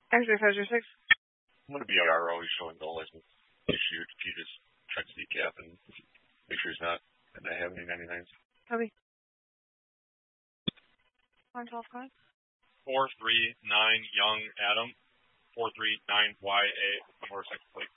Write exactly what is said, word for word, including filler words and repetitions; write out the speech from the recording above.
X-ray five zero six. I'm going to be R O. He's showing no license to shoot. If you just check the cap and make sure he's not going to have any ninety-nines. Copy. one twelve five. four three nine Young Adam. four three nine Y A. Motorcycle plate.